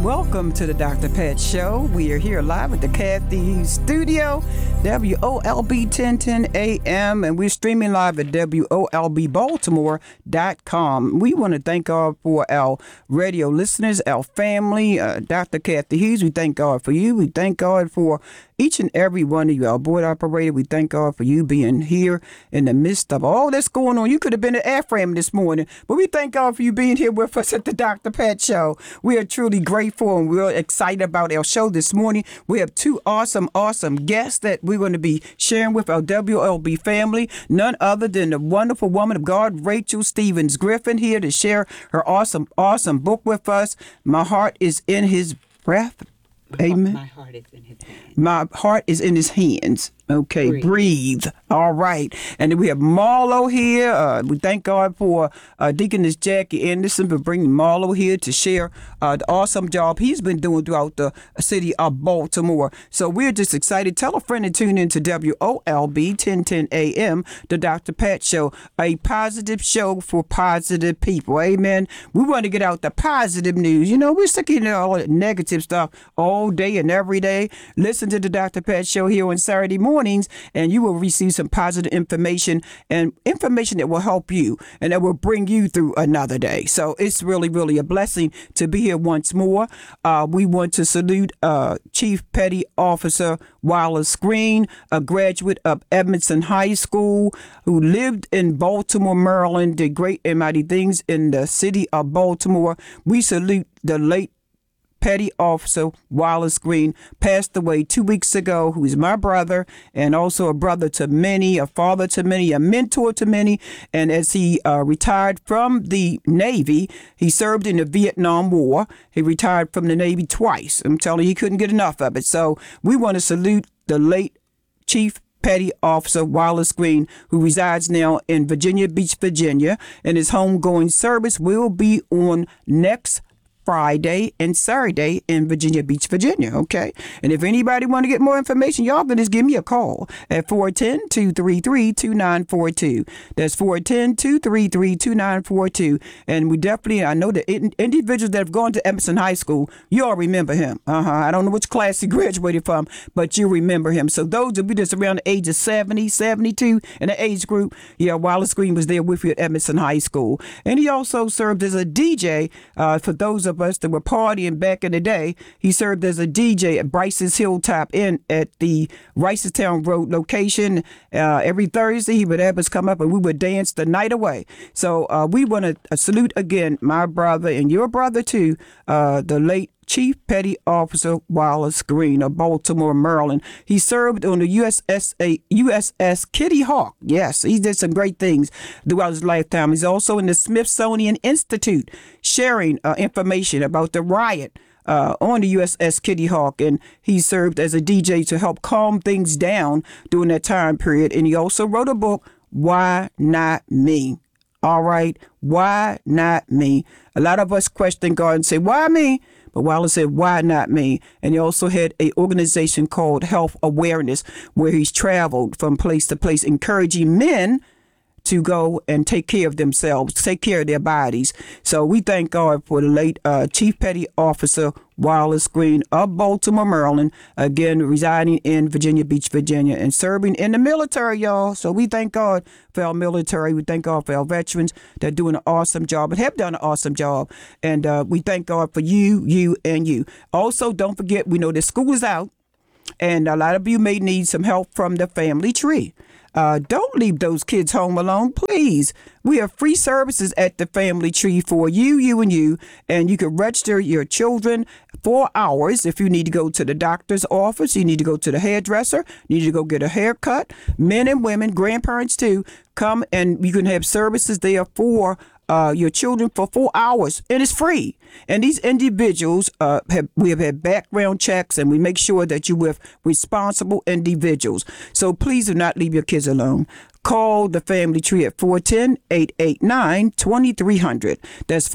Welcome to the Dr. Pat Show. We are here live at the Kathy Studio, WOLB 1010 AM, and we're streaming live at WOLBbaltimore.com. We want to thank God for our radio listeners, our family, Dr. Kathy Hughes. We thank God for you. We thank God for each and every one of you, our board operator. We thank God for you being here in the midst of all that's going on. You could have been at AFRAM this morning, but we thank God for you being here with us at the Dr. Pat Show. We are truly grateful and we're excited about our show this morning. We have two awesome guests that we're going to be sharing with our WLB family. None other than the wonderful woman of God, Rachel Stevens Griffin, here to share her awesome book with us. My heart is in his breath. Amen. My heart is in his hands. My heart is in his hands. Okay, breathe. All right. And then we have Marlo here. We thank God for Deaconess Jackie Anderson for bringing Marlo here to share the awesome job he's been doing throughout the city of Baltimore. So we're just excited. Tell a friend to tune in to WOLB 1010 AM, the Dr. Pat Show, a positive show for positive people. Amen. We want to get out the positive news. You know, we're sick of all the negative stuff all day and every day. Listen to the Dr. Pat Show here on Saturday mornings, and you will receive some positive information and information that will help you and that will bring you through another day. So it's really a blessing to be here once more. We want to salute Chief Petty Officer Wallace Green, a graduate of Edmondson High School who lived in Baltimore, Maryland, did great and mighty things in the city of Baltimore. We salute the late Petty Officer Wallace Green, passed away 2 weeks ago, who is my brother and also a brother to many, a father to many, a mentor to many. And as he retired from the Navy, he served in the Vietnam War. He retired from the Navy twice. I'm telling you, he couldn't get enough of it. So we want to salute the late Chief Petty Officer Wallace Green, who resides now in Virginia Beach, Virginia, and his homegoing service will be on next Friday and Saturday in Virginia Beach, Virginia, okay? And if anybody want to get more information, y'all can just give me a call at 410-233-2942. That's 410-233-2942. And we definitely, I know the individuals that have gone to Emerson High School, you all remember him. I don't know which class he graduated from, but you remember him. So those of you that's around the age of 70, 72 in the age group, yeah, Wallace Green was there with you at Emerson High School. And he also served as a DJ for those of us that were partying back in the day. He served as a DJ at Bryce's Hilltop Inn at the Ricestown Road location. Every Thursday, he would have us come up and we would dance the night away. So we want to salute again my brother and your brother too, the late Chief Petty Officer Wallace Green of Baltimore, Maryland. He served on the USS Kitty Hawk. Yes, he did some great things throughout his lifetime. He's also in the Smithsonian Institute sharing information about the riot on the USS Kitty Hawk, and he served as a DJ to help calm things down during that time period. And he also wrote a book, Why Not Me? All right, why not me? A lot of us question God and say, why me? But Wallace said, why not me? And he also had an organization called Health Awareness, where he's traveled from place to place, encouraging men to go and take care of themselves, take care of their bodies. So we thank God for the late Chief Petty Officer Wallace Green of Baltimore, Maryland, again residing in Virginia Beach, Virginia, and serving in the military, y'all. So we thank God for our military. We thank God for our veterans that are doing an awesome job and have done an awesome job. And we thank God for you, and you. Also, don't forget, we know that school is out, and a lot of you may need some help from the family tree. Don't leave those kids home alone, please. We have free services at the Family Tree for you, and you. And you can register your children for hours if you need to go to the doctor's office, you need to go to the hairdresser, you need to go get a haircut. Men and women, grandparents too, come and you can have services there for your children for 4 hours, and it's free. And these individuals we have had background checks, and we make sure that you're with responsible individuals. So please do not leave your kids alone. Call the Family Tree at 410-889-2300. That's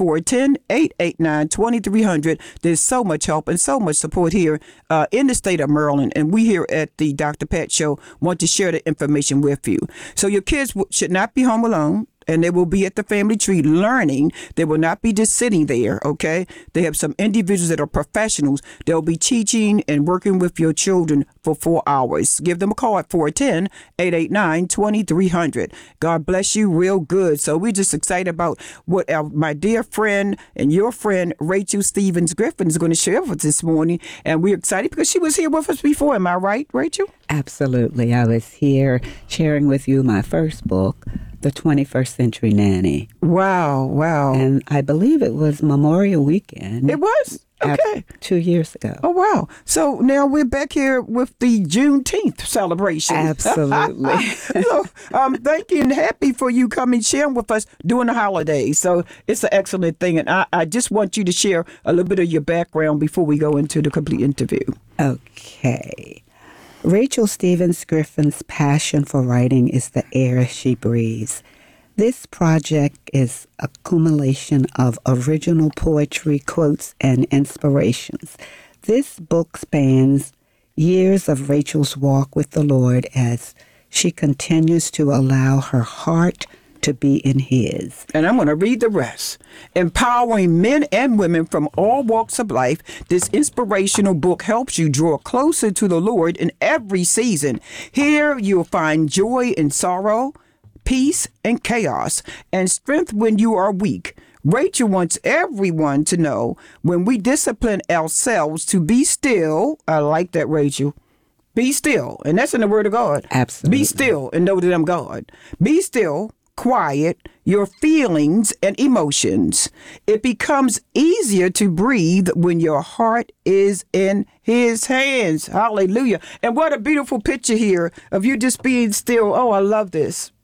410-889-2300. There's so much help and so much support here in the state of Maryland. And we here at the Dr. Pat Show want to share the information with you. So your kids should not be home alone. and they will be at the family tree learning. They will not be just sitting there, okay? They have some individuals that are professionals. They'll be teaching and working with your children for 4 hours. Give them a call at 410-889-2300. God bless you real good. So we're just excited about what my dear friend and your friend Rachel Stevens Griffin is going to share with us this morning. And we're excited because she was here with us before. Am I right, Rachel? Absolutely. I was here sharing with you my first book, The 21st Century Nanny. Wow. And I believe it was Memorial Weekend. It was? Okay. 2 years ago. Oh, wow. So now we're back here with the Juneteenth celebration. Absolutely. So thank you and happy for you coming sharing with us during the holidays. So it's an excellent thing. And I just want you to share a little bit of your background before we go into the complete interview. Okay. Rachel Stevens Griffin's passion for writing is the air she breathes. This project is a accumulation of original poetry, quotes, and inspirations. This book spans years of Rachel's walk with the Lord as she continues to allow her heart to be in His. And I'm going to read the rest. Empowering men and women from all walks of life, this inspirational book helps you draw closer to the Lord in every season. Here you'll find joy in sorrow, peace and chaos, and strength when you are weak. Rachel wants everyone to know when we discipline ourselves to be still. I like that, Rachel. Be still. And that's in the Word of God. Absolutely. Be still and know that I'm God. Be still, quiet your feelings and emotions. It becomes easier to breathe when your heart is in His hands. Hallelujah. And what a beautiful picture here of you just being still. Oh, I love this.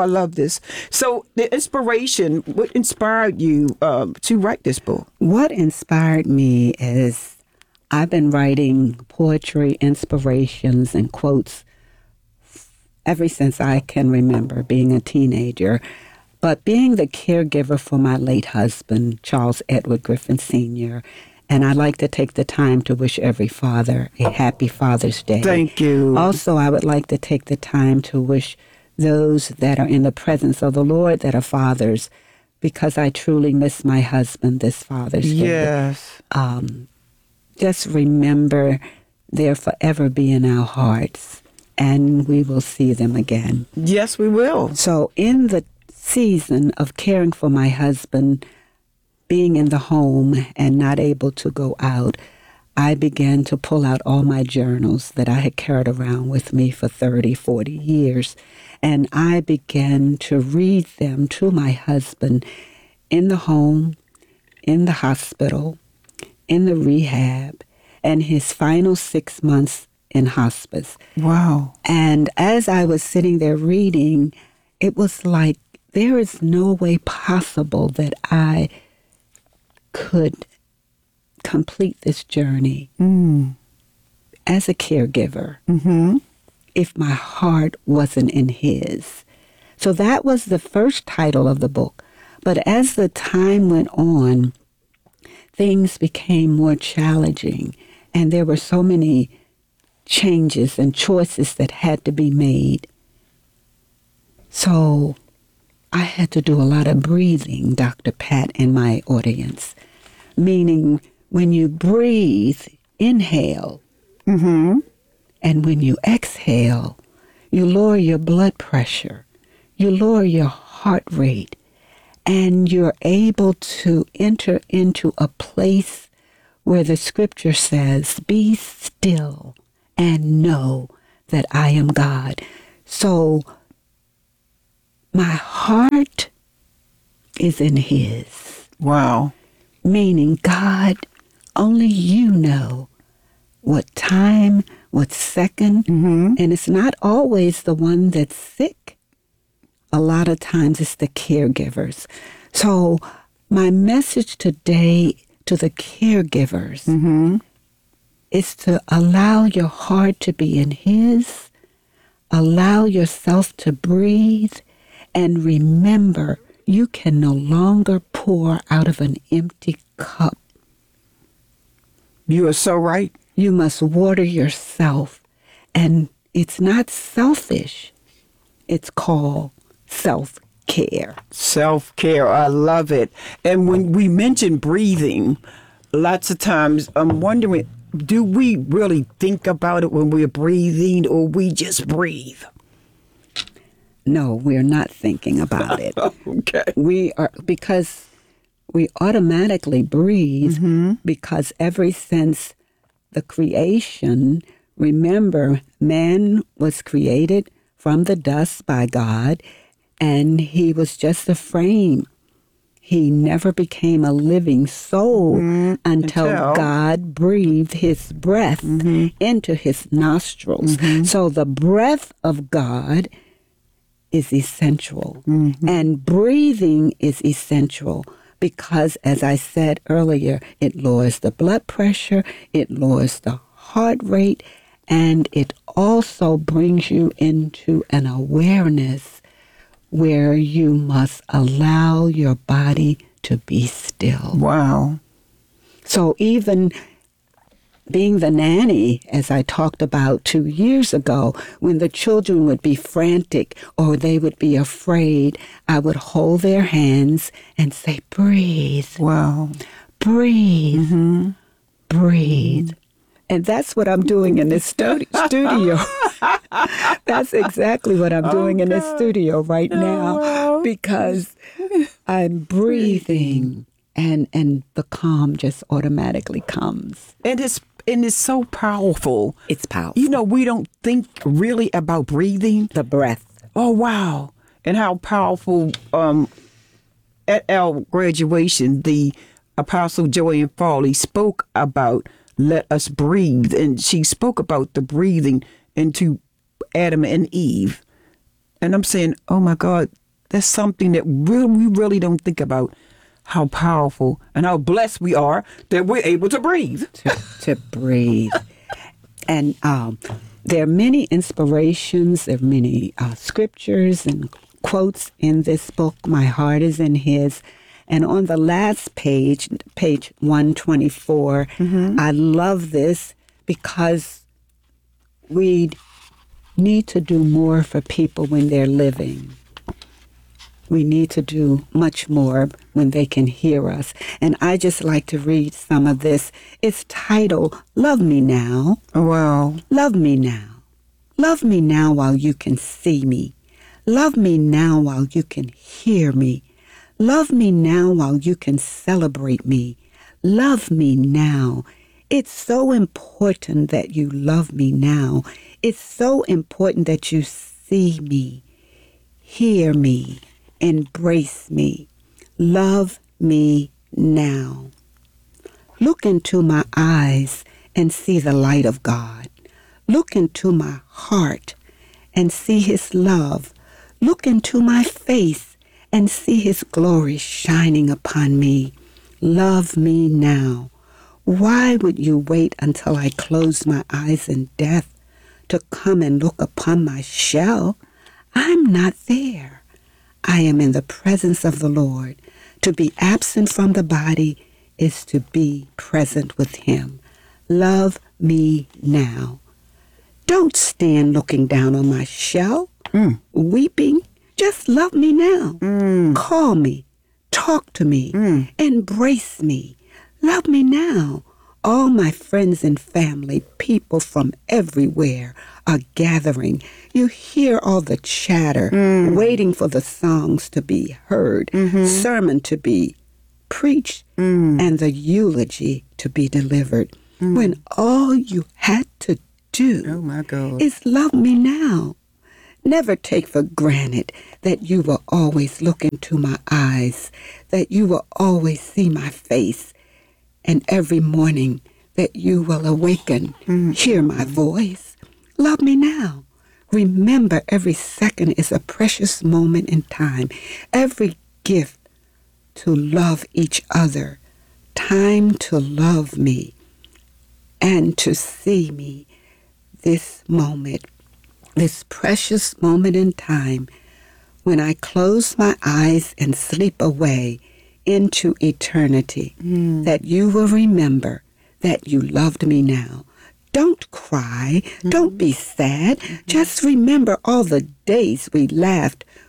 So the inspiration, what inspired you to write this book? What inspired me is I've been writing poetry, inspirations, and quotes ever since I can remember being a teenager. But being the caregiver for my late husband, Charles Edward Griffin Sr., and I'd like to take the time to wish every father a happy Father's Day. Thank you. Also, I would like to take the time to wish those that are in the presence of the Lord that are fathers, because I truly miss my husband this Father's Day. Yes. Just remember they'll forever be in our hearts, and we will see them again. Yes, we will. So in the season of caring for my husband, being in the home and not able to go out, I began to pull out all my journals that I had carried around with me for 30, 40 years. And I began to read them to my husband in the home, in the hospital, in the rehab, and his final 6 months in hospice. Wow. And as I was sitting there reading, it was like there is no way possible that I could complete this journey as a caregiver if my heart wasn't in His. So that was the first title of the book. But as the time went on, things became more challenging, and there were so many changes and choices that had to be made. So I had to do a lot of breathing, Dr. Pat, and my audience. Meaning, when you breathe, inhale, and when you exhale, you lower your blood pressure, you lower your heart rate, and you're able to enter into a place where the scripture says, be still and know that I am God. So my heart is in His. Wow. Meaning, God, only you know what time, what second, and it's not always the one that's sick. A lot of times it's the caregivers. So my message today to the caregivers is to allow your heart to be in His, allow yourself to breathe, and remember you can no longer pour out of an empty cup. You are so right. You must water yourself. And it's not selfish. It's called self-care. self-care. Self-care. I love it. And when we mention breathing, lots of times I'm wondering, do we really think about it when we're breathing, or we just breathe? No, we're not thinking about it. Okay. We are, because we automatically breathe, because ever since the creation, remember, man was created from the dust by God, and he was just a frame. He never became a living soul until God breathed his breath into his nostrils. So the breath of God is essential, and breathing is essential, because, as I said earlier, it lowers the blood pressure, it lowers the heart rate, and it also brings you into an awareness where you must allow your body to be still. Wow. So even being the nanny, as I talked about 2 years ago, when the children would be frantic or they would be afraid, I would hold their hands and say, breathe. Wow. Breathe. Breathe. And that's what I'm doing in this studio. That's exactly what I'm doing in this studio right now, because I'm breathing, and the calm just automatically comes. And it's so powerful. It's powerful. You know, we don't think really about breathing. The breath. Oh, wow. And how powerful. At our graduation, the Apostle Joanne Farley spoke about let us breathe. And she spoke about the breathing into Adam and Eve. And I'm saying, oh my God, that's something that we really don't think about, how powerful and how blessed we are that we're able to breathe. To breathe. And there are many inspirations, there are many scriptures and quotes in this book, My Heart is in His. And on the last page, page 124, I love this because we need to do more for people when they're living. We need to do much more when they can hear us. And I just like to read some of this. It's titled, Love Me Now. Oh, wow. Love me now. Love me now while you can see me. Love me now while you can hear me. Love me now while you can celebrate me. Love me now. It's so important that you love me now. It's so important that you see me, hear me, embrace me. Love me now. Look into my eyes and see the light of God. Look into my heart and see His love. Look into my face and see His glory shining upon me. Love me now. Why would you wait until I close my eyes in death to come and look upon my shell? I'm not there. I am in the presence of the Lord. To be absent from the body is to be present with Him. Love me now. Don't stand looking down on my shell, weeping. Just love me now. Call me. Talk to me. Embrace me. Love me now. All my friends and family, people from everywhere are gathering. You hear all the chatter, waiting for the songs to be heard, sermon to be preached, and the eulogy to be delivered. When all you had to do Oh, my God. is love me now. Never take for granted that you will always look into my eyes, that you will always see my face, and every morning that you will awaken, hear my voice. Love me now. Remember, every second is a precious moment in time. Every gift to love each other, time to love me and to see me. This moment, this precious moment in time, when I close my eyes and sleep away into eternity, that you will remember that you loved me now. Don't cry. Don't be sad. Just remember all the days we laughed,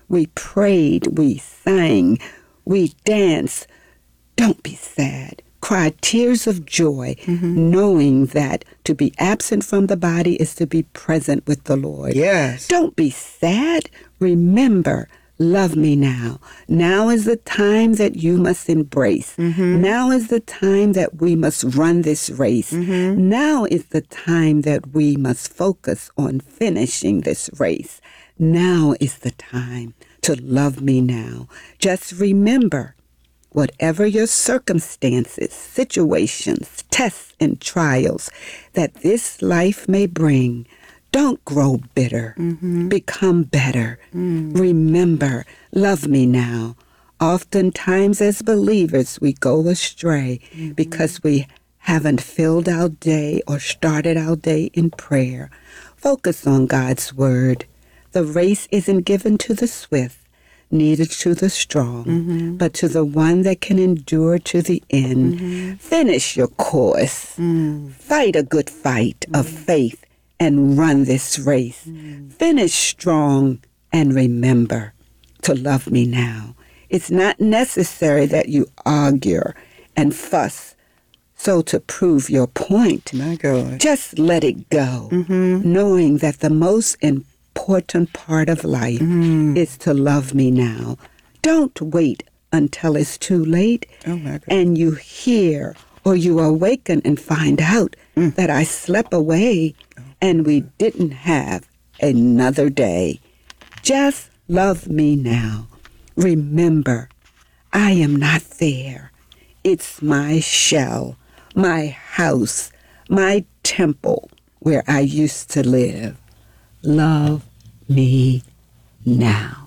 We prayed, we sang, we danced. Don't be sad. Cry tears of joy, knowing that to be absent from the body is to be present with the Lord. Yes. Don't be sad. Remember, love me now. Now is the time that you must embrace. Now is the time that we must run this race. Now is the time that we must focus on finishing this race. Now is the time to love me now. Just remember, whatever your circumstances, situations, tests, and trials that this life may bring, don't grow bitter. Become better. Remember, love me now. Oftentimes as believers, we go astray because we haven't filled our day or started our day in prayer. Focus on God's word. The race isn't given to the swift, neither to the strong, but to the one that can endure to the end. Finish your course. Fight a good fight of faith and run this race. Finish strong and remember to love me now. It's not necessary that you argue and fuss so to prove your point. My God. Just let it go, knowing that the most important part of life is to love me now. Don't wait until it's too late and you hear or you awaken and find out that I slept away and we didn't have another day. Just love me now. Remember, I am not there. It's my shell, my house, my temple where I used to live. Love me now.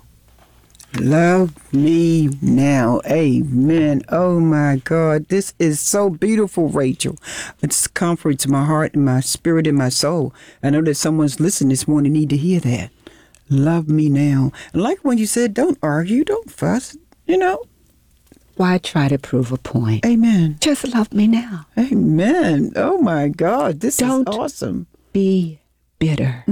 Love me now. Amen. Oh my God. This is so beautiful, Rachel. It's comforts my heart and my spirit and my soul. I know that someone's listening this morning need to hear that. Love me now. And like when you said, don't argue, don't fuss, Why try to prove a point? Amen. Just love me now. Amen. Oh my God. This Don't is awesome. Be bitter.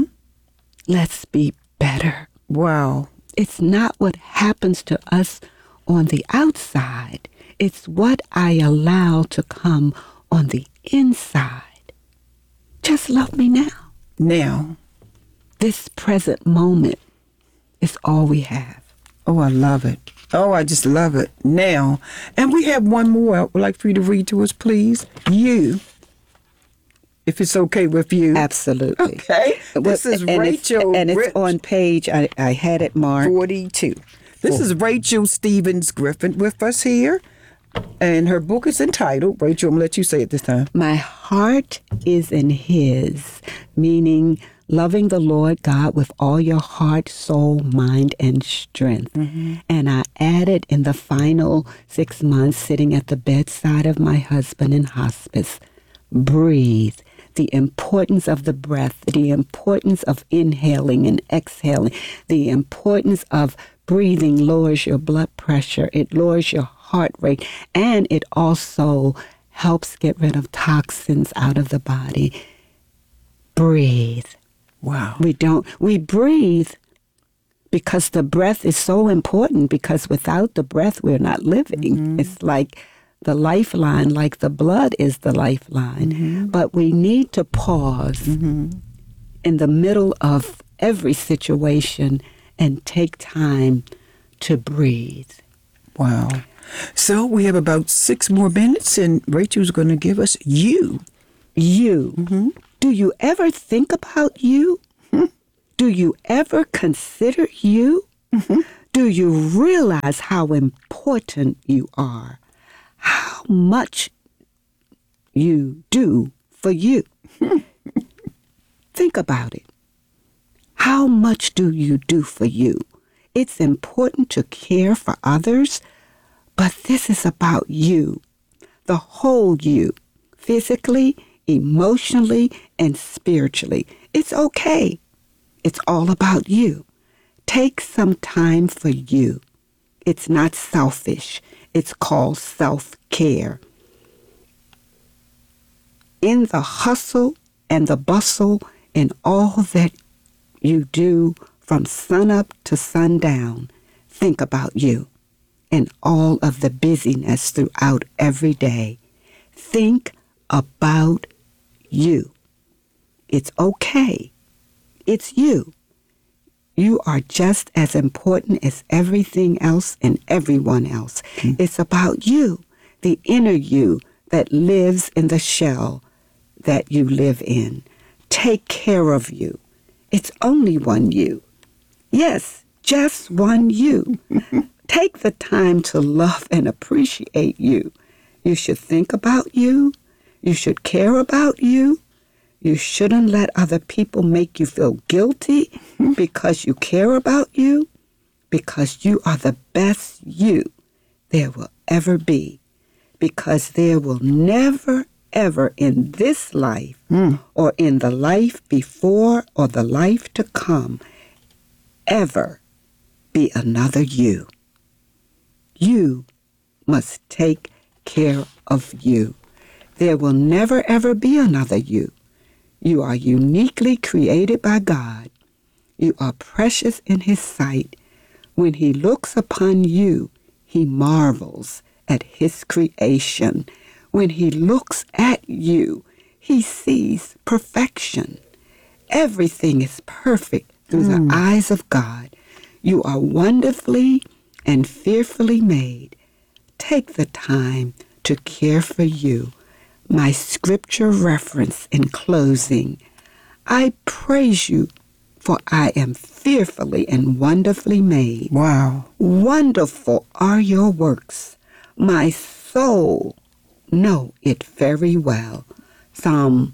Let's be better. Wow. It's not what happens to us on the outside. It's what I allow to come on the inside. Just love me now. Now. This present moment is all we have. Oh, I love it. Oh, I just love it. Now. And we have one more I would like for you to read to us, please. You. If it's okay with you. Absolutely. Okay. This is Rachel. It's on page, I had it marked. 42. This is Rachel Stevens Griffin with us here. And her book is entitled, Rachel, I'm going to let you say it this time. My heart is in his, meaning loving the Lord God with all your heart, soul, mind, and strength. And I added in the final 6 months sitting at the bedside of my husband in hospice, breathe. The importance of the breath, the importance of inhaling and exhaling, the importance of breathing lowers your blood pressure, it lowers your heart rate, and it also helps get rid of toxins out of the body. Breathe. Wow. We breathe because the breath is so important, because without the breath, we're not living. It's like the lifeline, like the blood is the lifeline. But we need to pause in the middle of every situation and take time to breathe. Wow. So we have about 6 more minutes, and Rachel's going to give us you. You. Do you ever think about you? Do you ever consider you? Do you realize how important you are? How much you do for you? Think about it. How much do you do for you? It's important to care for others, but this is about you, the whole you, physically, emotionally, and spiritually. It's okay. It's all about you. Take some time for you. It's not selfish. It's called self-care. In the hustle and the bustle and all that you do from sunup to sundown, think about you and all of the busyness throughout every day. Think about you. It's okay. It's you. You are just as important as everything else and everyone else. It's about you, the inner you that lives in the shell that you live in. Take care of you. It's only one you. Yes, just one you. Take the time to love and appreciate you. You should think about you. You should care about you. You shouldn't let other people make you feel guilty because you care about you, because you are the best you there will ever be, because there will never, ever in this life or in the life before or the life to come ever be another you. You must take care of you. There will never, ever be another you. You are uniquely created by God. You are precious in His sight. When He looks upon you, He marvels at His creation. When He looks at you, He sees perfection. Everything is perfect through the eyes of God. You are wonderfully and fearfully made. Take the time to care for you. My scripture reference in closing, I praise you, for I am fearfully and wonderfully made. Wow. Wonderful are your works. My soul know it very well. Psalm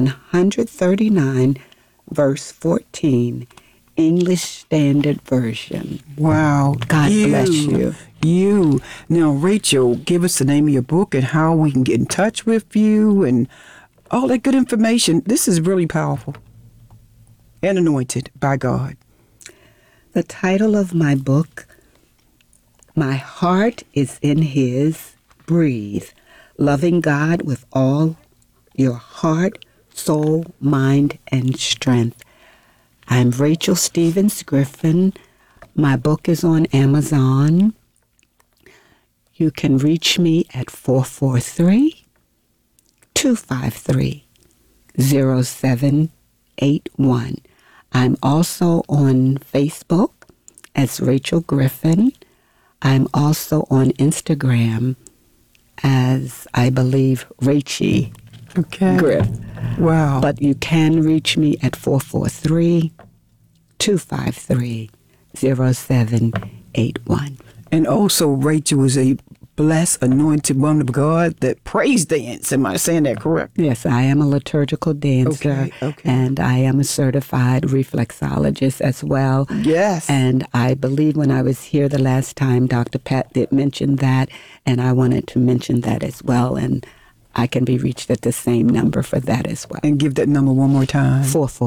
139, verse 14, English Standard Version. Wow. God bless you. You. Now, Rachel, give us the name of your book and how we can get in touch with you and all that good information. This is really powerful and anointed by God. The title of my book, My Heart is in His, Breathe, Loving God with All Your Heart, Soul, Mind, and Strength. I'm Rachel Stevens Griffin. My book is on Amazon. You can reach me at 443-253-0781. I'm also on Facebook as Rachel Griffin. I'm also on Instagram as, I believe, Rachie Griff. Wow. But you can reach me at 443-253-0781. And also, Rachel is a blessed, anointed woman of God that praise dance. Am I saying that correct? Yes, I am a liturgical dancer, Okay. and I am a certified reflexologist as well. Yes. And I believe when I was here the last time, Dr. Pat did mention that, and I wanted to mention that as well, and I can be reached at the same number for that as well. And give that number one more time.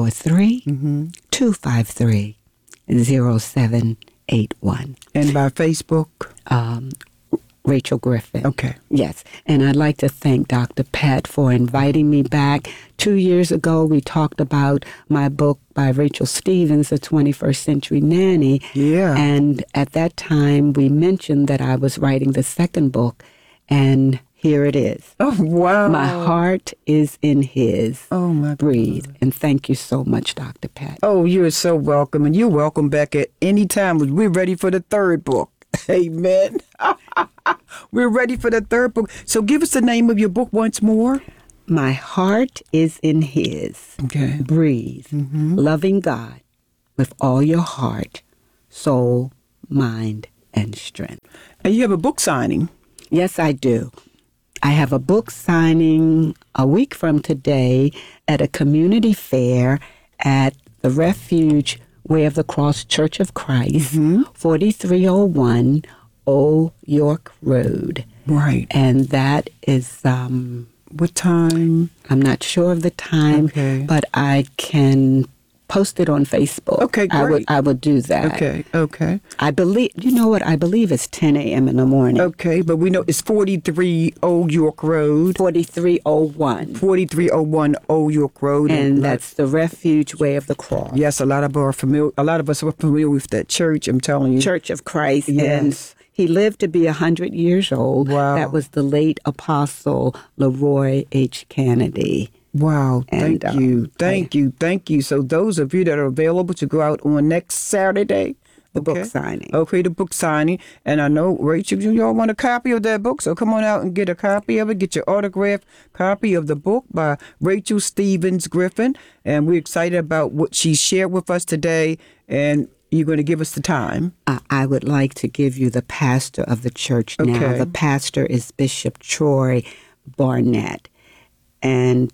443-253-0781. And by Facebook? Rachel Griffin. Okay. Yes. And I'd like to thank Dr. Pat for inviting me back. 2 years ago, we talked about my book by Rachel Stevens, The 21st Century Nanny. Yeah. And at that time, we mentioned that I was writing the second book, and here it is. Oh, wow. My Heart is in His. Oh, my Breathe. And thank you so much, Dr. Pat. Oh, you're so welcome. And you're welcome back at any time. We're ready for the third book. Amen. We're ready for the third book. So give us the name of your book once more. My Heart is in His. Okay. Breathe. Loving God with all your heart, soul, mind, and strength. And you have a book signing. Yes, I do. I have a book signing a week from today at a community fair at the Refuge Way of the Cross Church of Christ, 4301 Old York Road. Right. And that is, What time? I'm not sure of the time, Okay. but I can post it on Facebook. Okay, great. I would do that. Okay. I believe, you know what? I believe it's 10 a.m. in the morning. Okay, but we know it's 43 Old York Road. 4301. 4301 Old York Road. And that's the Refuge Way of the Cross. Yes, a lot of us are familiar with that church, I'm telling you. Church of Christ. Yes. And he lived to be 100 years old. Wow. That was the late Apostle Leroy H. Kennedy. Wow, thank you. Thank you. So those of you that are available to go out on next Saturday, The book signing. Okay, the book signing. And I know, Rachel, you all want a copy of that book, so come on out and get a copy of it. Get your autographed copy of the book by Rachel Stevens Griffin. And we're excited about what she shared with us today. And you're going to give us the time. I would like to give you the pastor of the church now. Okay. The pastor is Bishop Troy Barnett. And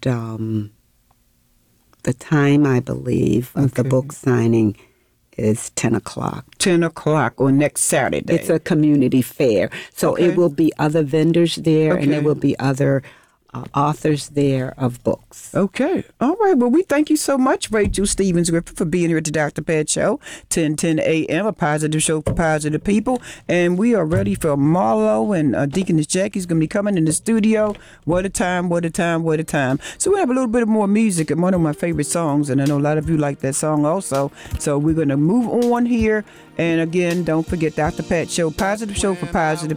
the time, I believe, of the book signing is 10 o'clock. 10 o'clock on next Saturday. It's a community fair. So it will be other vendors there, and there Okay. will be other authors there of books. Okay. All right. Well, we thank you so much, Rachel Stevens Griffin, for being here at the Dr. Pat Show, 10:10 a.m., a positive show for positive people. And we are ready for Marlo and Deaconess Jackie's going to be coming in the studio. What a time, what a time, what a time. So we have a little bit more music and one of my favorite songs, and I know a lot of you like that song also. So we're going to move on here. And again, don't forget Dr. Pat Show, positive show for positive